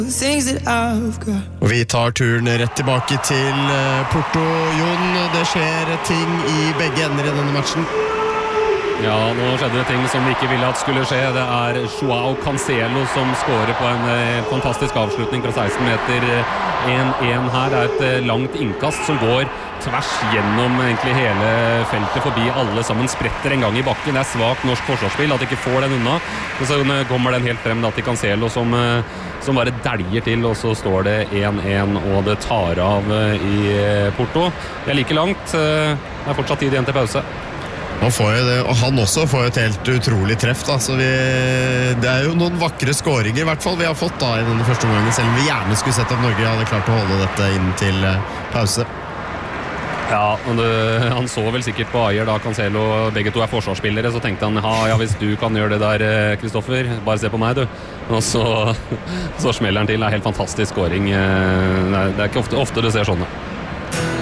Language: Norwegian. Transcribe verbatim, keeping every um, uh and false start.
Og vi tar turen rett tilbake til Porto. Jon, det skjer ting i begge ender i denne matchen. Ja, nå skjedde det ting som vi ikke ville at skulle skje. Det er Joao Cancelo som skårer på en eh, fantastisk avslutning fra seksten meter. en en her er et eh, langt innkast som går tvers gjennom egentlig hele feltet forbi alle sammen, spretter en gang i bakken. Det er svagt norsk forsvarsspill at de ikke får den unna. Og så kommer den helt frem da, til Cancelo som, eh, som bare dæljer til, og så står det en en, og det tar av eh, i Porto. Det er like langt. Eh, det er fortsatt tid igjen til pause. Han får jo det, og han også får et helt utrolig treff da, så vi, det er jo noen vakre skåringer i hvert fall vi har fått da i denne første omgangen, selv om vi gjerne skulle sett at Norge hadde klart å holde dette inn til pause. Ja, og det, han så vel sikkert på Ajer da Cancelo, begge to er forsvarsspillere, så tenkte han, ja, ja hvis du kan gjøre det der, Kristoffer, bare se på meg du. Og så, så smeller han til, det er helt fantastisk skåring, det er, det er ikke ofte, ofte du ser sånne.